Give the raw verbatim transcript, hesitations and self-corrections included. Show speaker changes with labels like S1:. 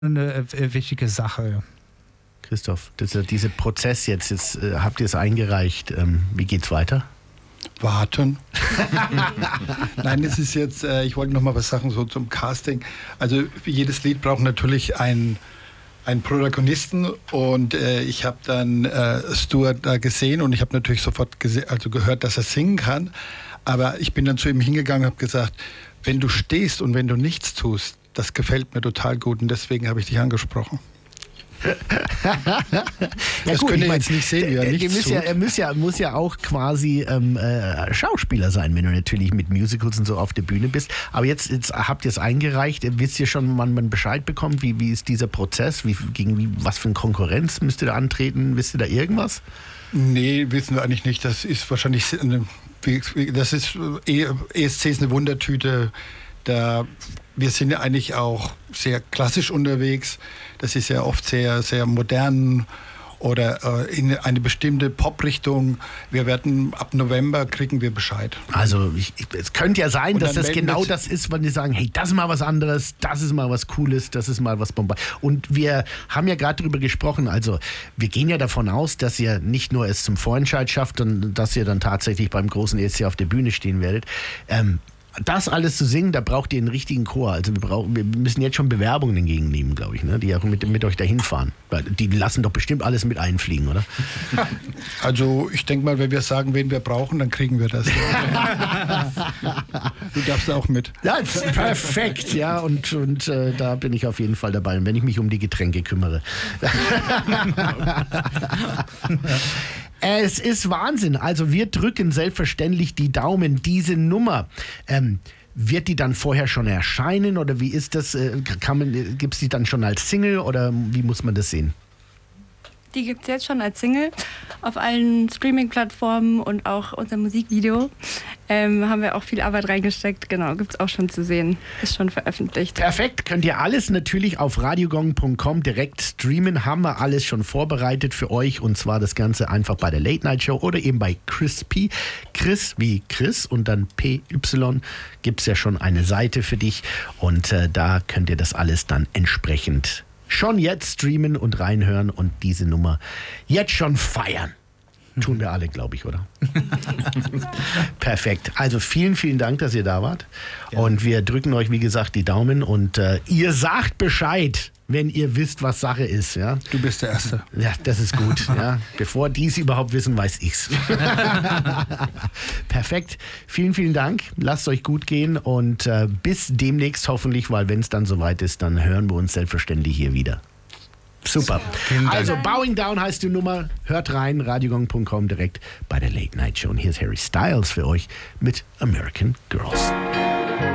S1: eine äh, wichtige Sache.
S2: Christoph, das, dieser Prozess jetzt, jetzt äh, habt ihr es eingereicht. Ähm, wie geht's weiter?
S3: Warten. Nein, es ist jetzt, äh, ich wollte noch mal was sagen so zum Casting. Also jedes Lied braucht natürlich einen, einen Protagonisten und äh, ich habe dann äh, Stuart da gesehen und ich habe natürlich sofort gese- also gehört, dass er singen kann. Aber ich bin dann zu ihm hingegangen und habe gesagt, wenn du stehst und wenn du nichts tust, das gefällt mir total gut und deswegen habe ich dich angesprochen.
S2: Ja,
S3: das
S2: gut,
S3: könnt
S2: ich
S3: ihr
S2: mein,
S3: jetzt nicht sehen, wie er
S2: der-
S3: nichts
S2: der muss
S3: tut.
S2: ja, Er muss ja, muss ja auch quasi ähm, äh, Schauspieler sein, wenn du natürlich mit Musicals und so auf der Bühne bist. Aber jetzt, jetzt habt ihr es eingereicht. Wisst ihr schon, wann man Bescheid bekommt? Wie, wie ist dieser Prozess? Wie, gegen wie, was für eine Konkurrenz müsst ihr da antreten? Wisst ihr da irgendwas?
S3: Nee, wissen wir eigentlich nicht. Das ist wahrscheinlich eine, das ist E S C ist eine Wundertüte. Da wir sind ja eigentlich auch sehr klassisch unterwegs. Das ist ja oft sehr sehr modern oder äh, in eine bestimmte Pop-Richtung. Wir werden ab November kriegen wir Bescheid.
S2: Also ich, ich, es könnte ja sein,
S3: Und
S2: dass
S3: dann
S2: das
S3: melden
S2: genau
S3: wir-
S2: das ist, wenn die sagen, hey, das ist mal was anderes, das ist mal was Cooles, das ist mal was Bombe. Und wir haben ja gerade darüber gesprochen, also wir gehen ja davon aus, dass ihr nicht nur es zum Vorentscheid schafft, sondern dass ihr dann tatsächlich beim großen E S C auf der Bühne stehen werdet. Ähm, das alles zu singen, da braucht ihr einen richtigen Chor. Also wir, brauchen, wir müssen jetzt schon Bewerbungen entgegennehmen, glaube ich, ne? Die auch mit, mit euch dahin fahren. Weil die lassen doch bestimmt alles mit einfliegen, oder?
S3: Also ich denke mal, wenn wir sagen, wen wir brauchen, dann kriegen wir das. Du darfst auch mit.
S2: Ja, perfekt, ja, und, und äh, da bin ich auf jeden Fall dabei, wenn ich mich um die Getränke kümmere. Es ist Wahnsinn. Also wir drücken selbstverständlich die Daumen. Diese Nummer, ähm, wird die dann vorher schon erscheinen oder wie ist das? Äh, kann man, gibt es die dann schon als Single oder wie muss man das sehen?
S4: Die gibt es jetzt schon als Single auf allen Streaming-Plattformen und auch unser Musikvideo. Ähm, haben wir auch viel Arbeit reingesteckt. Genau, gibt es auch schon zu sehen. Ist schon veröffentlicht.
S2: Perfekt, könnt ihr alles natürlich auf radiogong punkt com direkt streamen. Haben wir alles schon vorbereitet für euch und zwar das Ganze einfach bei der Late Night Show oder eben bei Chris P. Chris wie Chris und dann P Y gibt es ja schon eine Seite für dich und äh, da könnt ihr das alles dann entsprechend schon jetzt streamen und reinhören und diese Nummer jetzt schon feiern. Tun wir alle, glaube ich, oder? Perfekt. Also vielen, vielen Dank, dass ihr da wart. Ja. Und wir drücken euch, wie gesagt, die Daumen und äh, ihr sagt Bescheid, wenn ihr wisst, was Sache ist. Ja?
S3: Du bist der Erste.
S2: Ja, das ist gut. Ja? Bevor die es überhaupt wissen, weiß ich's. Perfekt. Vielen, vielen Dank. Lasst euch gut gehen und äh, bis demnächst hoffentlich, weil wenn es dann soweit ist, dann hören wir uns selbstverständlich hier wieder. Super. Also Bowing Down heißt die Nummer. Hört rein, radiogong punkt com direkt bei der Late Night Show. Und hier ist Harry Styles für euch mit American Girls.